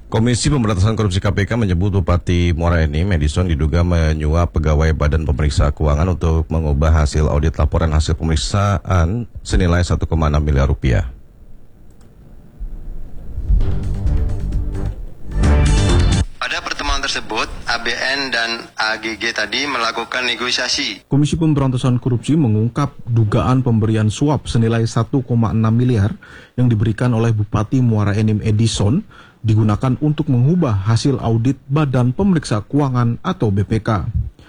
Komisi Pemberantasan Korupsi KPK menyebut Bupati Muara Enim, Edison, diduga menyuap pegawai Badan Pemeriksa Keuangan untuk mengubah hasil audit laporan hasil pemeriksaan senilai 1,6 miliar rupiah. Pada pertemuan tersebut, ABN dan AGG tadi melakukan negosiasi. Komisi Pemberantasan Korupsi mengungkap dugaan pemberian suap senilai 1,6 miliar yang diberikan oleh Bupati Muara Enim Edison digunakan untuk mengubah hasil audit Badan Pemeriksa Keuangan atau BPK.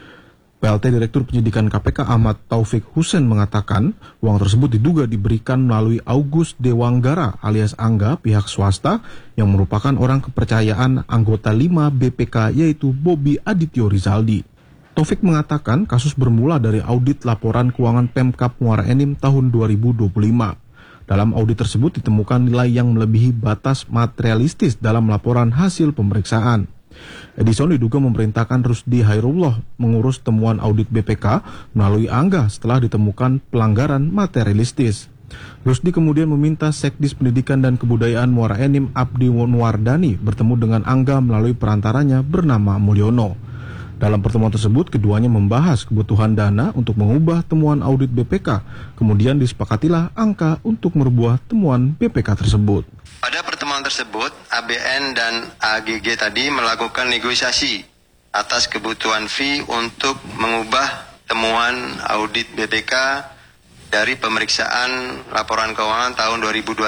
PLT Direktur Penyidikan KPK Ahmad Taufik Husein mengatakan uang tersebut diduga diberikan melalui August Dewanggara alias Angga pihak swasta yang merupakan orang kepercayaan anggota 5 BPK yaitu Bobi Adityo Rizaldi. Taufik mengatakan kasus bermula dari audit laporan keuangan Pemkab Muara Enim tahun 2025. Dalam audit tersebut ditemukan nilai yang melebihi batas materialistis dalam laporan hasil pemeriksaan. Edison diduga memerintahkan Rusdi Hairullah mengurus temuan audit BPK melalui Angga setelah ditemukan pelanggaran materialistis. Rusdi kemudian meminta Sekdis Pendidikan dan Kebudayaan Muara Enim Abdi Nuwardani bertemu dengan Angga melalui perantaranya bernama Mulyono. Dalam pertemuan tersebut, keduanya membahas kebutuhan dana untuk mengubah temuan audit BPK. Kemudian disepakatilah angka untuk merubah temuan BPK tersebut. Pada pertemuan tersebut, ABN dan AGG tadi melakukan negosiasi atas kebutuhan fee untuk mengubah temuan audit BPK dari pemeriksaan laporan keuangan tahun 2025.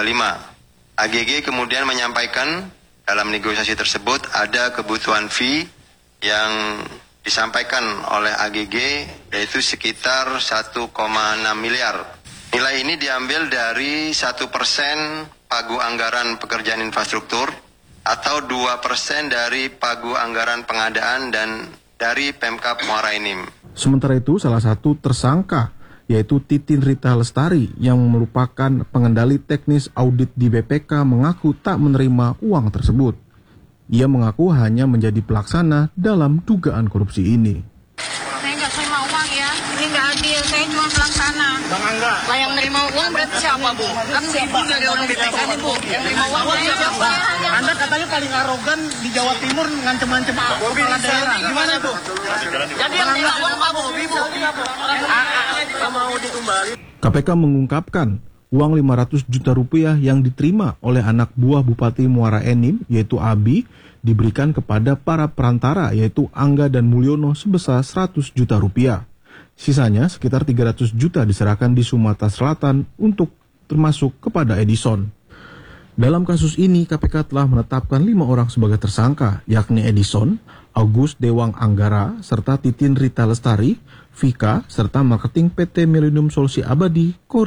AGG kemudian menyampaikan dalam negosiasi tersebut ada kebutuhan fee yang disampaikan oleh AGG yaitu sekitar 1,6 miliar. Nilai ini diambil dari 1% pagu anggaran pekerjaan infrastruktur atau 2% dari pagu anggaran pengadaan dan dari Pemkab Muara Enim. Sementara itu salah satu tersangka yaitu Titin Rita Lestari yang merupakan pengendali teknis audit di BPK mengaku tak menerima uang tersebut. Ia mengaku hanya menjadi pelaksana dalam dugaan korupsi ini. Saya nggak terima uang ya, ini nggak adil, saya cuma pelaksana. Bang Angga. Lah yang nerima uang berarti siapa, Bu? Kan ibu dari orang BPK nih, Bu. Yang nerima uang saya siapa? Anda katanya paling arogan di Jawa Timur ngancem-ngancem kepala daerah. Gimana tuh? Jadi yang nerima uang Pak Bobi, Bu. Mau dikembali. KPK mengungkapkan uang 500 juta rupiah yang diterima oleh anak buah Bupati Muara Enim yaitu Abi diberikan kepada para perantara yaitu Angga dan Mulyono sebesar 100 juta rupiah. Sisanya sekitar 300 juta diserahkan di Sumatera Selatan untuk termasuk kepada Edison. Dalam kasus ini KPK telah menetapkan 5 orang sebagai tersangka yakni Edison, August Dewang Anggara, serta Titin Rita Lestari, Vika, serta marketing PT Millennium Solusi Abadi,